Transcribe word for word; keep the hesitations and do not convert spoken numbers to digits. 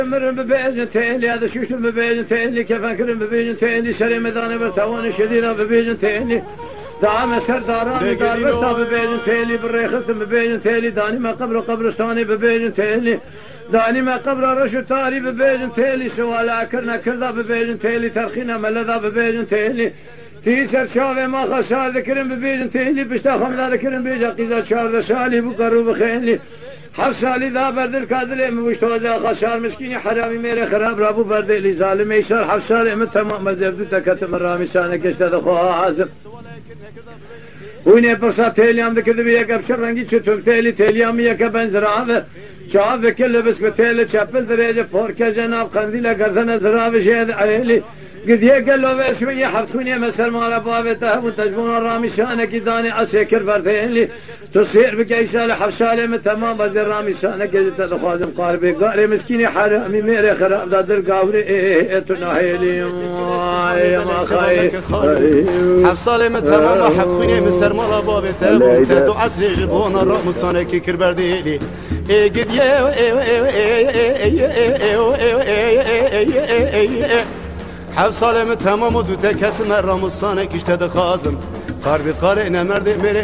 مرم ببيجن تيلي هذا شوشو ببيجن تيلي كيف أكرم ببيجن تيلي شري مداني برتواني شديدة ببيجن تيلي دعم سرداراني دار برتا ببيجن تيلي بالريخص ببيجن تيلي داني ما قبر قبرستاني ببيجن تيلي داني ما قبر رشو تاري ببيجن تيلي سوالا كرنا كردا ببيجن تيلي ترخينا ملذا ببيجن تيلي تيسر شاوه ما خسار ذكرم ببيجن تيلي بشتا خمدا ذكرم بيجا قيزا شار شالي بقرو بخيلي حر سالی دا بردل کادله مشتوزه خسار مسکینی حرامی میره خراب رابو بردلی ظالم ایشار حر سالی من تمام مزبدو تکت من رامی سانه کشته دخواه عازم وینه پرسا تیلیام دکرده بی یک ابشر رنگی چطور تیلی تیلیام یک بنزرابه چاوه کل بس به تیل چپل دریجه پورکه جناب قندیل گردن زرابه شید عیلی قد يقلوا باسمي حرتوني مثل ما ربابته وتجبون الرامي شانك داني عسكر بردين تصير بكيسال حفصالي من تمام بدر رامي شانك قد تخازم قاربي قاري مسكيني حرامي ميري خراب دادر قاوري ايه تناهيلي يا ما خاي حفصالي من تمام حرتوني مثل ما ربابته وتدو عسلي جبون الرامي شانك كربرديلي ايه قد يا حفصالي من تمام ودو تكت مرام الصانك اشتد خازم قاربي قارئنا مرد